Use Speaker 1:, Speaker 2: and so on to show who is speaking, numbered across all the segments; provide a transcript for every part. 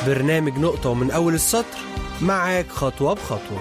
Speaker 1: برنامج نقطة ومن أول السطر معاك خطوة بخطوة.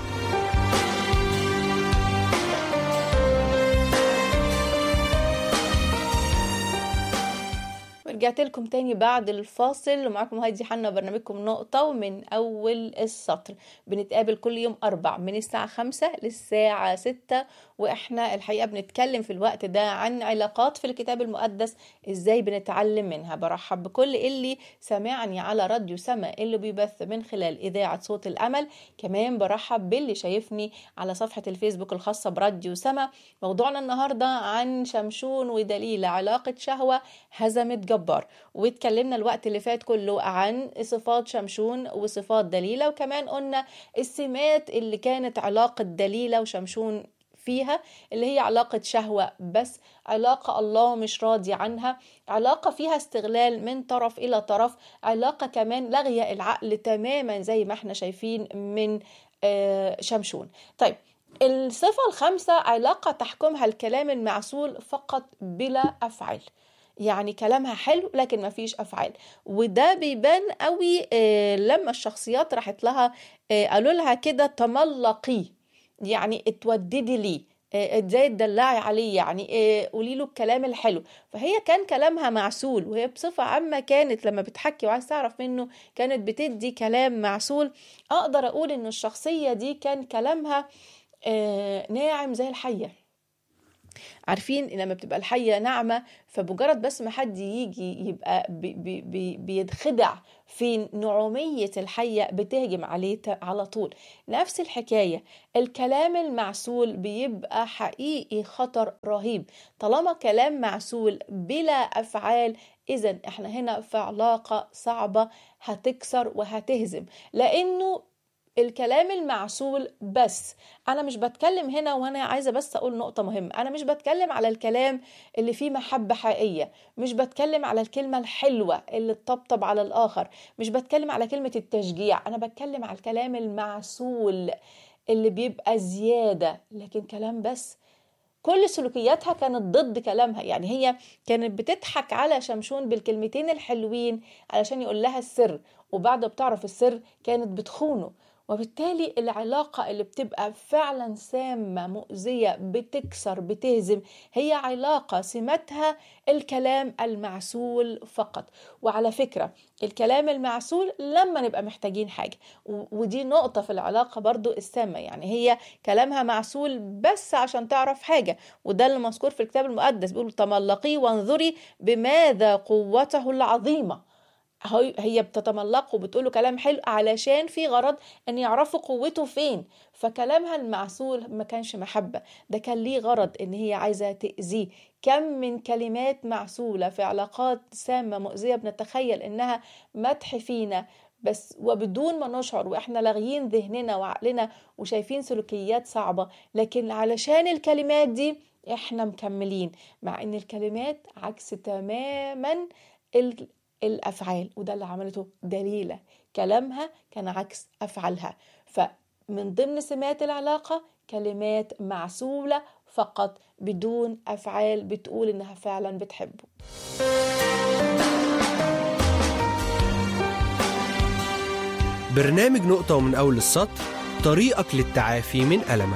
Speaker 2: رجعت لكم تاني بعد الفاصل ومعكم هايدي حنا برنامجكم نقطة ومن أول السطر. بنتقابل كل يوم 4 من الساعة 5 للساعة 6، وإحنا الحقيقة بنتكلم في الوقت ده عن علاقات في الكتاب المقدس، إزاي بنتعلم منها. برحب بكل اللي سمعني على راديو سما اللي بيبث من خلال إذاعة صوت الأمل. كمان برحب باللي شايفني على صفحة الفيسبوك الخاصة براديو سما. موضوعنا النهاردة عن شمشون ودليلة، علاقة شهوة هزمت جبار. واتكلمنا الوقت اللي فات كله عن صفات شمشون وصفات دليلة، وكمان قلنا السمات اللي كانت علاقة دليلة وشمشون فيها، اللي هي علاقة شهوة، بس علاقة الله مش راضي عنها، علاقة فيها استغلال من طرف إلى طرف، علاقة كمان لغية العقل تماما زي ما احنا شايفين من شمشون. طيب، الصفة الخامسة علاقة تحكمها الكلام المعسول فقط بلا أفعال، يعني كلامها حلو لكن ما فيش أفعال. وده بيبان قوي لما الشخصيات راحت لها قالوا لها كده تملقي، يعني اتوددي لي، ازاي تدلعي عليه، يعني قولي له الكلام الحلو. فهي كان كلامها معسول، وهي بصفة عامة كانت لما بتحكي وعايز تعرف منه كانت بتدي كلام معسول. اقدر اقول ان الشخصية دي كان كلامها ناعم زي الحية. عارفين لما بتبقى الحية ناعمة، فبمجرد بس ما حد يجي يبقى بيتخدع في نعومية الحية بتهجم عليه على طول. نفس الحكاية، الكلام المعسول بيبقى حقيقي خطر رهيب. طالما كلام معسول بلا أفعال، إذن احنا هنا في علاقة صعبة هتكسر وهتهزم، لأنه الكلام المعسول. بس أنا مش بتكلم هنا، وأنا عايزة بس أقول نقطة مهمة، أنا مش بتكلم على الكلام اللي فيه محبة حقيقية، مش بتكلم على الكلمة الحلوة اللي تطبطب على الآخر، مش بتكلم على كلمة التشجيع، أنا بتكلم على الكلام المعسول اللي بيبقى زيادة، لكن كلام بس. كل سلوكياتها كانت ضد كلامها، يعني هي كانت بتضحك على شمشون بالكلمتين الحلوين علشان يقول لها السر، وبعد بتعرف السر كانت بتخونه. وبالتالي العلاقة اللي بتبقى فعلا سامة مؤذية بتكسر بتهزم هي علاقة سمتها الكلام المعسول فقط. وعلى فكرة الكلام المعسول لما نبقى محتاجين حاجة، ودي نقطة في العلاقة برضو السامة، يعني هي كلامها معسول بس عشان تعرف حاجة. وده اللي مذكور في الكتاب المقدس، بيقول تملقي وانظري بماذا قوته العظيمة. هي بتتملقه وبتقوله كلام حلو علشان في غرض ان يعرفوا قوته فين. فكلامها المعسول ما كانش محبة، ده كان ليه غرض ان هي عايزة تأذيه. كم من كلمات معسولة في علاقات سامة مؤذية بنتخيل انها مدح فينا بس، وبدون ما نشعر، واحنا لاغيين ذهننا وعقلنا وشايفين سلوكيات صعبة، لكن علشان الكلمات دي احنا مكملين، مع ان الكلمات عكس تماما الأفعال. وده اللي عملته دليلة، كلامها كان عكس أفعالها. فمن ضمن سمات العلاقة كلمات معسولة فقط بدون أفعال بتقول إنها فعلا بتحبه.
Speaker 1: برنامج نقطة ومن أول السطر، طريقك للتعافي من ألمك.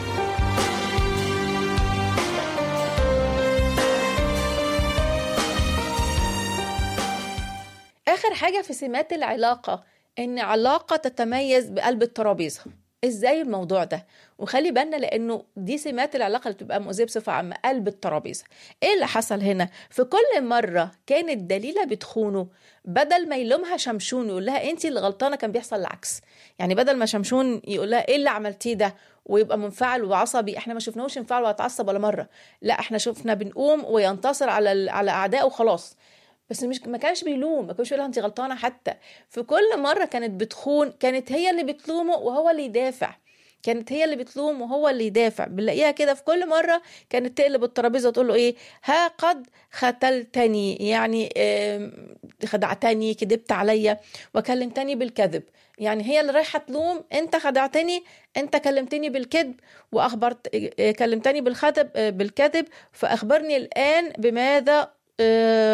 Speaker 2: آخر حاجة في سمات العلاقة إن علاقة تتميز بقلب الترابيزة. إزاي الموضوع ده؟ وخلي بالنا لأنه دي سمات العلاقة اللي بتبقى مؤذية بصفة عامة، قلب الترابيزة. إيه اللي حصل هنا؟ في كل مرة كانت دليلة بتخونه، بدل ما يلومها شمشون يقول لها أنتي اللي غلطانة، كان بيحصل العكس. يعني بدل ما شمشون يقول لها إيه اللي عملتيه ده ويبقى منفعل وعصبي، احنا ما شفناهوش ينفعل ويتعصب ولا مرة، لا احنا شفنا بنقوم وينتصر على أعدائه وخلاص. بس ما كانش بيلوم، ما كانش يقول لها انت غلطانه. حتى في كل مره كانت بتخون كانت هي اللي بتلومه وهو اللي يدافع، كانت هي اللي بتلوم وهو اللي يدافع. بنلاقيها كده في كل مره كانت تقلب الترابيزه وتقول له ايه، ها قد ختلتني، يعني خدعتني، كذبت عليا وكلمتني بالكذب. يعني هي اللي رايحه تلوم، انت خدعتني، انت كلمتني بالكذب واخبرت، كلمتني بالكذب، فاخبرني الان بماذا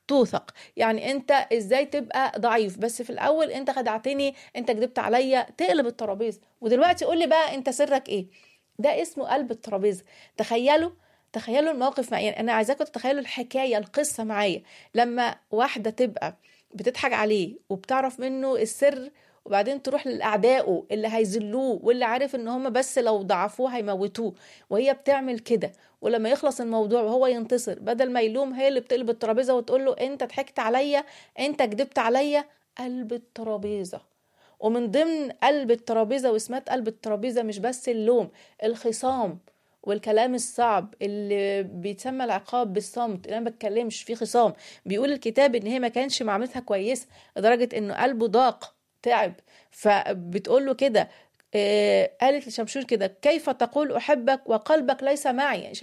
Speaker 2: توثق. يعني انت ازاي تبقى ضعيف بس في الاول انت خدعتني، انت كذبت عليا، تقلب الترابيزه. ودلوقتي قول لي بقى انت سرك ايه. ده اسمه قلب الترابيزه. تخيلوا الموقف معايا، يعني انا عايزاكم تتخيلوا الحكايه، القصه معايا. لما واحده تبقى بتضحك عليه وبتعرف منه السر، وبعدين تروح للاعدائه اللي هيذلوه واللي عارف ان هم بس لو ضعفوه هيموتوه، وهي بتعمل كده، ولما يخلص الموضوع وهو ينتصر، بدل ما يلوم هي اللي بتقلب الترابيزه وتقول له انت ضحكت عليا، انت كدبت عليا. قلب الترابيزه. ومن ضمن قلب الترابيزه واسمات قلب الترابيزه مش بس اللوم، الخصام والكلام الصعب اللي بيتسمى العقاب بالصمت، اللي انا ما بتكلمش فيه خصام. بيقول الكتاب ان هي ما كانش معاملتها كويسه لدرجه انه قلبه ضاق، تعب. فبتقول له كده، قالت لشمشون كده: كيف تقول احبك وقلبك ليس معي؟ يعني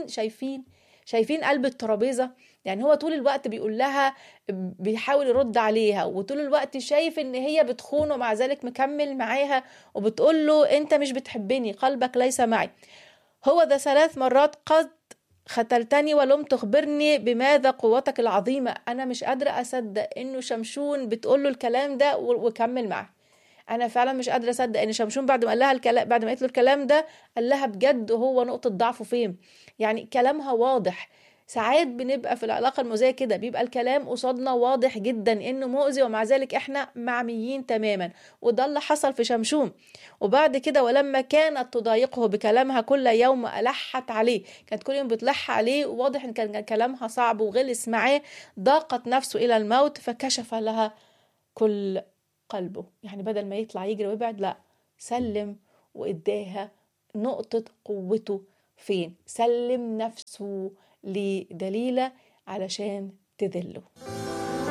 Speaker 2: شايفين قلب الترابيزه. يعني هو طول الوقت بيقول لها، بيحاول يرد عليها، وطول الوقت شايف ان هي بتخونه، مع ذلك مكمل معاها وبتقول له انت مش بتحبني، قلبك ليس معي. هو ذا 3 مرات قد ختلتني ولم تخبرني بماذا قوتك العظيمة. أنا مش قادرة أصدق إنه شمشون بتقول له الكلام ده وكمل معاه. أنا فعلا مش قادرة أصدق إن شمشون بعد ما قال لها الكلام، بعد ما قالت له الكلام ده، قال لها بجد هو نقطة ضعفه فين. يعني كلامها واضح. ساعات بنبقى في العلاقة المؤذية كده، بيبقى الكلام قصادنا واضح جدا إنه مؤذي، ومع ذلك إحنا معميين تماما. وده اللي حصل في شمشون. وبعد كده: ولما كانت تضايقه بكلامها كل يوم ألحت عليه. كانت كل يوم بتلح عليه، وواضح إن كان كلامها صعب وغلس معاه. ضاقت نفسه إلى الموت فكشف لها كل قلبه. يعني بدل ما يطلع يجري ويبعد، لا، سلم وإداها نقطة قوته فين. سلم نفسه لدليلة علشان تذله.